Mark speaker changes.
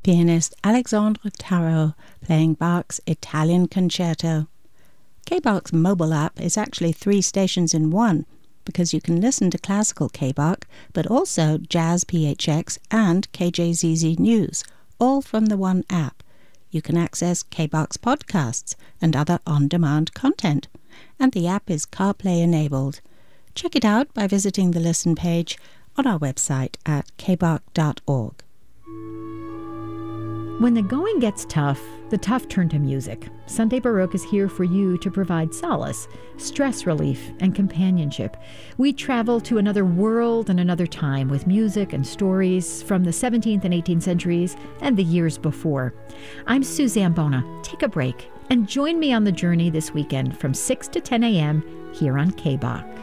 Speaker 1: pianist Alexandre Tarot playing Bach's Italian Concerto. K-Bach's mobile app is actually 3 stations in one, because you can listen to classical K-Bach, but also Jazz PHX and KJZZ News, all from the one app. You can access K-Bach's podcasts and other on-demand content, and the app is CarPlay enabled. Check it out by visiting the listen page on our website at kbach.org.
Speaker 2: When the going gets tough, the tough turn to music. Sunday Baroque is here for you to provide solace, stress relief, and companionship. We travel to another world and another time with music and stories from the 17th and 18th centuries and the years before. I'm Suzanne Bona. Take a break and join me on the journey this weekend from 6 to 10 a.m. here on K-Bach.